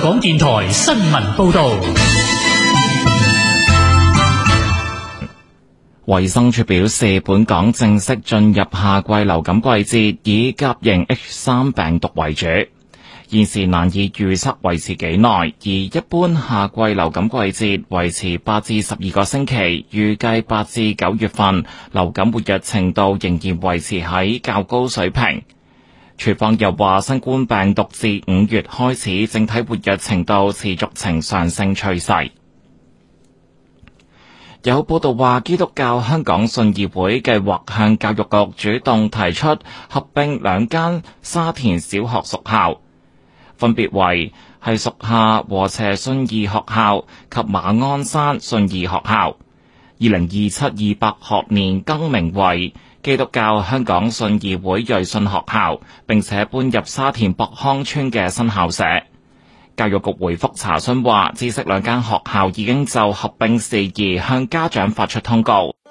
港電台新聞報道。 衛生署表示，本港正式進入夏季流感季節，以甲型 H3 病毒為主。現時難以預測維持幾耐，而一般夏季流感季節維持8至12個星期，預計8至9月份流感活躍程度仍然維持喺較高水平。署方又話，新冠病毒自5月開始整體活躍程度持續呈上升趨勢。有報道話，基督教香港信義會計劃向教育局主動提出合併2間沙田小學屬校，分別為係屬下禾輋信義學校及馬鞍山信義學校，2027-28學年更名為基督教香港信義會瑞信學校，並且搬入沙田博康村嘅新校舍。教育局回覆查詢話，知悉2間學校已經就合併事宜向家長發出通告。